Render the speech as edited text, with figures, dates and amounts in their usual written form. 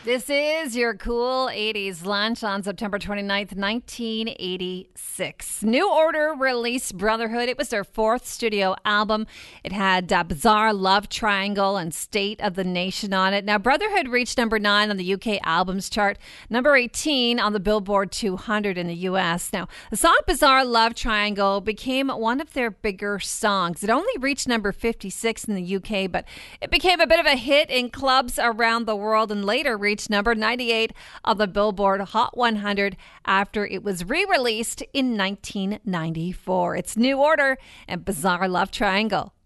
This is your cool 80s lunch on September 29th, 1986. New Order released Brotherhood. It was their fourth studio album. It had Bizarre Love Triangle and State of the Nation on it. Now, Brotherhood reached number 9 on the UK albums chart, number 18 on the Billboard 200 in the US. Now, the song Bizarre Love Triangle became one of their bigger songs. It only reached number 56 in the UK, but it became a bit of a hit in clubs around the world and later reached number 98 on the Billboard Hot 100 after it was re-released in 1994. It's New Order and Bizarre Love Triangle.